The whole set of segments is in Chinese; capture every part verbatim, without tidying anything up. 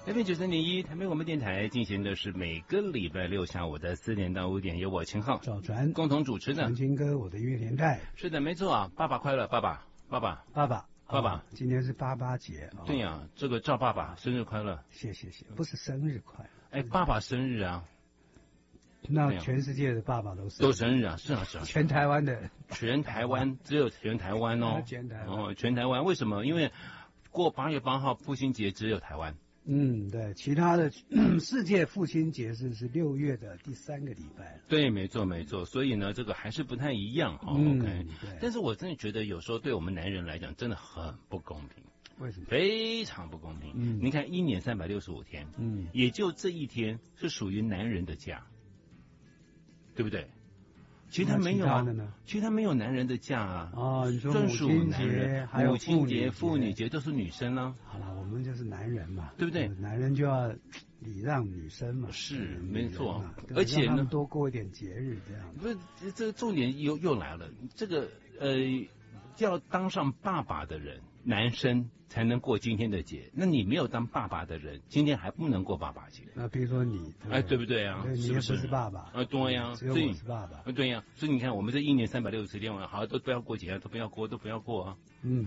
F M 九三点一台北广播电台进行的是每个礼拜六下午的四点到五点，由我秦昊、 赵传共同主持的。 传情歌，我的音乐年代。 是的，没错啊！爸爸快乐，爸爸，爸爸， 爸爸， 爸爸， 哦、今天是八八节。 对呀、啊，这个赵爸爸生日快乐！ 谢谢谢，不是生日快乐。 哎，爸爸生日啊！ 那全世界的爸爸都是都生日啊！是啊是啊， 全台湾的， 全台湾只有全台湾哦， 全台湾哦，全台湾为什么？因为过八月八号父亲节只有台湾。 嗯，对，其他的世界父亲节是是六月的第三个礼拜了。 对，没错没错，所以呢，这个还是不太一样哈、哦嗯。 OK， 对。 但是我真的觉得有时候对我们男人来讲，真的很不公平。 为什么？ 非常不公平。 嗯， 你看一年三百六十五天， 嗯， 也就这一天是属于男人的假，对不对？其他没有啊，其实他没有男人的假啊。 哦，你说专属男人， 还有母亲节、妇女节都是女生啊。 好了，我们就是男人嘛， 对不对？ 男人就要礼让女生嘛。 是，没错。 而且呢，多过一点节日这样。 不是，这个重点又又来了，这个呃，要当上爸爸的人，男生才能过今天的节。那你没有当爸爸的人，今天还不能过爸爸节。 那比如说你， 哎，对不对啊？ 对，你也不是爸爸啊，对呀， 只有我是爸爸。 对呀，所以你看，我们这一年三百六十天，好都不要过节，都不要过，都不要过啊。 嗯。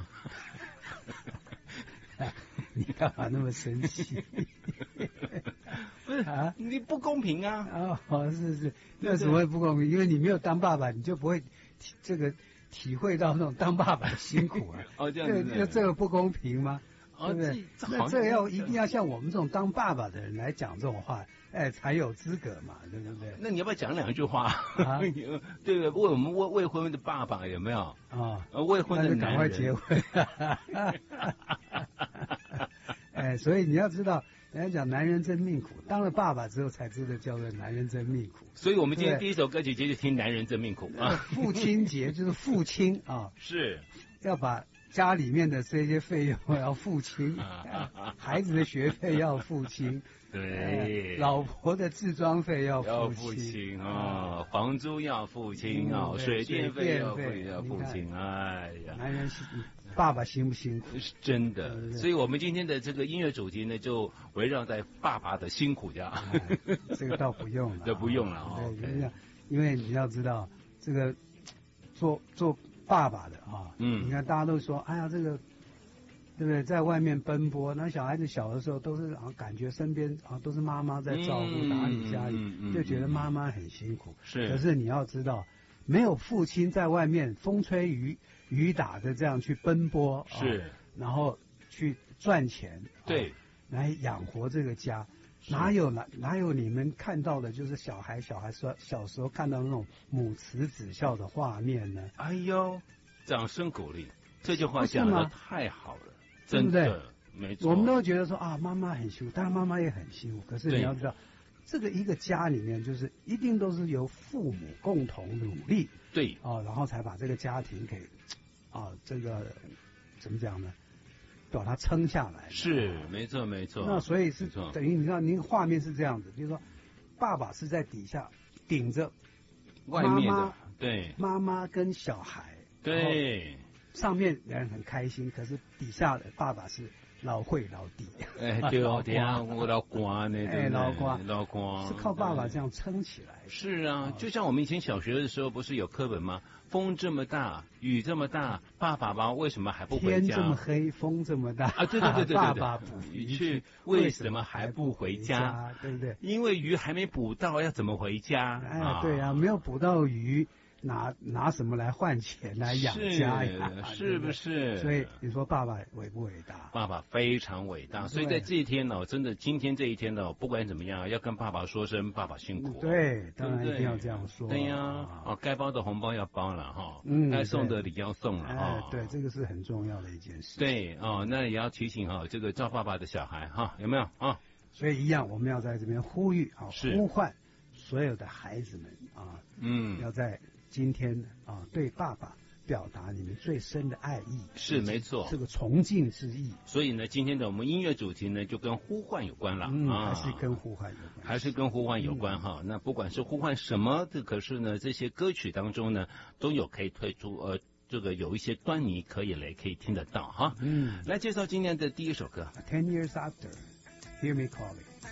你干嘛那么生气？ 不是啊，你不公平啊！ 哦，是是，那怎么会不公平？因为你没有当爸爸，你就不会体这个体会到那种当爸爸的辛苦啊。 哦，这样子， 这这个不公平吗？ 哦， 对不对？那这个要一定要像我们这种当爸爸的人来讲这种话，哎，才有资格嘛，对不对？ 那你要不要讲两句话？啊、对不对？为我们未未婚的爸爸有没有啊？ 未婚的男人， 赶快结婚。哎，所以你要知道，人家讲男人真命苦，当了爸爸之后才知道叫做男人真命苦。 所以我们今天第一首歌曲就听《男人真命苦》啊。 父亲节就是父亲啊， 是要把家里面的这些费用要付清，孩子的学费要付清， 对， 老婆的置装费要要付清啊，房租要付清啊，水电费要付要付清，哎呀， 男人爸爸辛不辛苦？ 是真的，所以我们今天的这个音乐主题呢，就围绕在爸爸的辛苦家。 这个倒不用了， 这不用了哦。 对，因为你要知道，这个做做爸爸的啊， 嗯， 你看大家都说，哎呀，这个对不对？在外面奔波，那小孩子小的时候都是啊，感觉身边啊都是妈妈在照顾打理家里， 嗯嗯、 就觉得妈妈很辛苦。 是， 可是你要知道，没有父亲在外面风吹雨雨打的这样去奔波， 是， 啊、然后去赚钱， 对， 啊、来养活这个家。哪有哪哪有你们看到的，就是小孩小孩说小时候看到那种母慈子孝的画面呢？ 哎呦，掌声鼓励，这句话讲的太好了，真的，对不对？没错。 我们都会觉得说啊，妈妈很辛苦，当然妈妈也很辛苦。可是你要知道，这个一个家里面，就是一定都是由父母共同努力， 对啊，然后才把这个家庭给啊这个怎么讲呢？把它撑下来， 是没错没错。 那所以是等于你知道，您画面是这样子，比如说，爸爸是在底下顶着外面的，对， 妈妈跟小孩， 对， 上面人很开心，可是底下的爸爸是老会老弟， 哎，对哦，对啊，我老官呢， 哎，老官， 老官是靠爸爸这样撑起来。 是啊，就像我们以前小学的时候，不是有课本吗？风这么大，雨这么大，爸爸爸为什么还不回家？ 天这么黑，风这么大啊！对对对对对， 爸爸捕鱼去，为什么还不回家？ 对不对？ 因为鱼还没捕到，要怎么回家？ 哎，对啊，没有捕到鱼。拿拿什么来换钱来养家呀？ 是不是？ 所以你说爸爸伟不伟大？ 爸爸非常伟大。所以在这一天呢，真的今天这一天呢，不管怎么样，要跟爸爸说声爸爸辛苦。 对，当然一定要这样说。 对呀，哦，该包的红包要包了哈，嗯，该送的礼要送了哈。 对，这个是很重要的一件事。 对哦，那也要提醒哈，这个赵爸爸的小孩哈，有没有啊？ 所以一样，我们要在这边呼吁啊， 是呼唤所有的孩子们啊， 嗯， 要在今天啊，对爸爸表达你们最深的爱意， 是没错， 这个崇敬之意。 所以呢，今天的我们音乐主题呢，就跟呼唤有关了， 嗯，啊、还是跟呼唤有关， 还是跟呼唤有关哈、嗯。那不管是呼唤什么的，可是呢，这些歌曲当中呢，都有可以推出呃。这个有一些端倪可以来可以听得到哈， 嗯， 来介绍今天的第一首歌 《Ten Years After》。 Hear Me Calling。